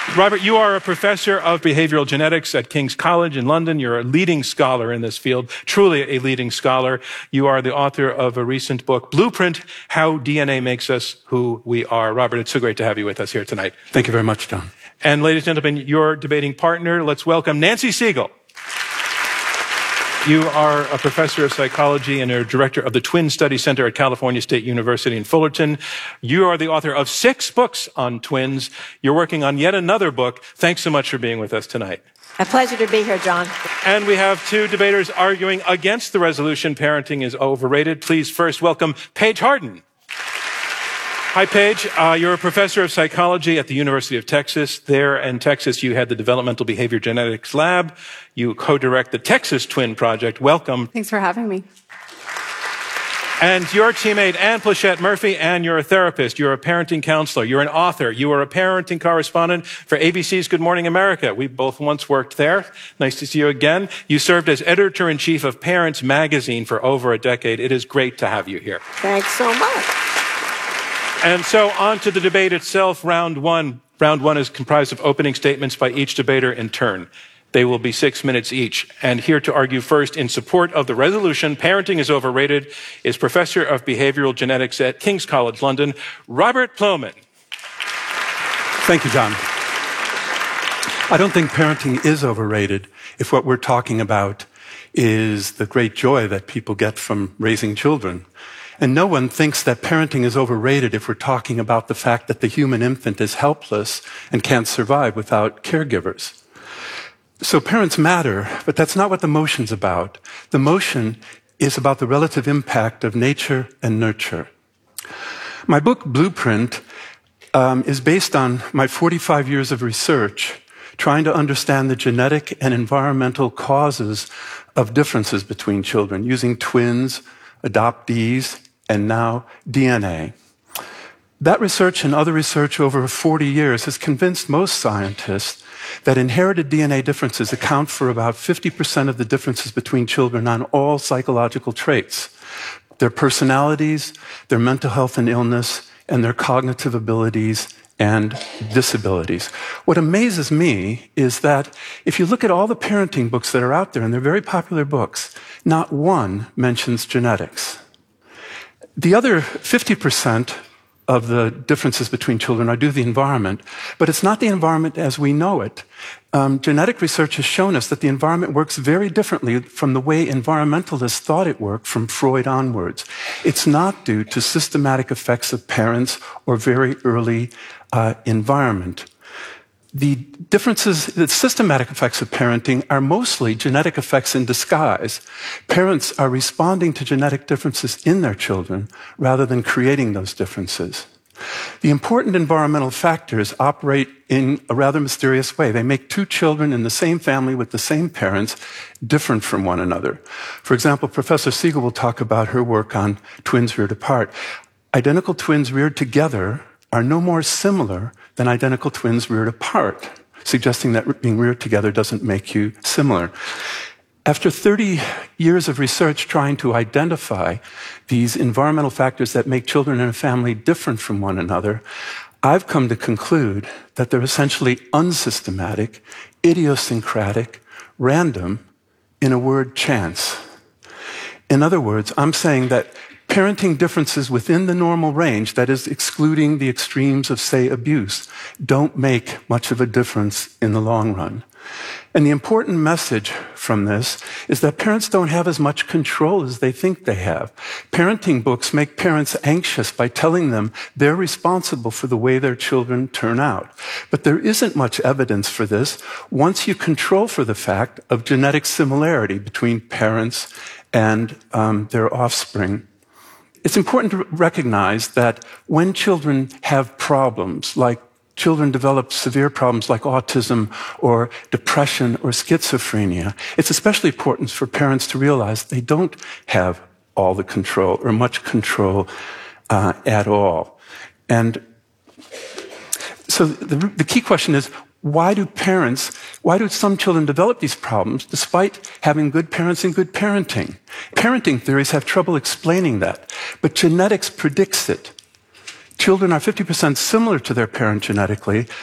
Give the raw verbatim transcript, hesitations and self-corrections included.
Robert, you are a professor of behavioral genetics at King's College in London. You're a leading scholar in this field, truly a leading scholar. You are the author of a recent book, Blueprint, How D N A Makes Us Who We Are. Robert, it's so great to have you with us here tonight. Thank you very much, John. And ladies and gentlemen, your debating partner, let's welcome Nancy Segal. You are a professor of psychology and a director of the Twin Study Center at California State University in Fullerton. You are the author of six books on twins. You're working on yet another book. Thanks so much for being with us tonight. A pleasure to be here, John. And we have two debaters arguing against the resolution, parenting is overrated. Please first welcome Paige Harden. Hi, Paige. Uh, you're a professor of psychology at the University of Texas. There in Texas, you had the Developmental Behavior Genetics Lab. You co-direct the Texas Twin Project. Welcome. Thanks for having me. And your teammate, Ann Plachette Murphy, and you're a therapist. You're a parenting counselor. You're an author. You are a parenting correspondent for A B C's Good Morning America. We both once worked there. Nice to see you again. You served as editor-in-chief of Parents Magazine for over a decade. It is great to have you here. Thanks so much. And so on to the debate itself, round one. Round one is comprised of opening statements by each debater in turn. They will be six minutes each. And here to argue first in support of the resolution, parenting is overrated, is Professor of Behavioral Genetics at King's College London, Robert Plomin. Thank you, John. I don't think parenting is overrated if what we're talking about is the great joy that people get from raising children. And no one thinks that parenting is overrated if we're talking about the fact that the human infant is helpless and can't survive without caregivers. So parents matter, but that's not what the motion's about. The motion is about the relative impact of nature and nurture. My book, Blueprint, um, is based on my forty-five years of research trying to understand the genetic and environmental causes of differences between children using twins, adoptees, and now D N A. That research and other research over forty years has convinced most scientists that inherited D N A differences account for about fifty percent of the differences between children on all psychological traits, their personalities, their mental health and illness, and their cognitive abilities and disabilities. What amazes me is that if you look at all the parenting books that are out there, and they're very popular books, not one mentions genetics. The other fifty percent of the differences between children are due to the environment, but it's not the environment as we know it. Um, genetic research has shown us that the environment works very differently from the way environmentalists thought it worked from Freud onwards. It's not due to systematic effects of parents or very early uh, environment. The differences, the systematic effects of parenting are mostly genetic effects in disguise. Parents are responding to genetic differences in their children rather than creating those differences. The important environmental factors operate in a rather mysterious way. They make two children in the same family with the same parents different from one another. For example, Professor Segal will talk about her work on twins reared apart. Identical twins reared together are no more similar than identical twins reared apart, suggesting that being reared together doesn't make you similar. After thirty years of research trying to identify these environmental factors that make children in a family different from one another, I've come to conclude that they're essentially unsystematic, idiosyncratic, random, in a word, chance. In other words, I'm saying that parenting differences within the normal range, that is, excluding the extremes of, say, abuse, don't make much of a difference in the long run. And the important message from this is that parents don't have as much control as they think they have. Parenting books make parents anxious by telling them they're responsible for the way their children turn out. But there isn't much evidence for this once you control for the fact of genetic similarity between parents and um, their offspring. It's important to recognize that when children have problems, like children develop severe problems like autism or depression or schizophrenia, it's especially important for parents to realize they don't have all the control or much control uh, at all. And so the, the key question is, why do parents, why do some children develop these problems despite having good parents and good parenting? Parenting theories have trouble explaining that, but genetics predicts it. Children are fifty percent similar to their parent genetically,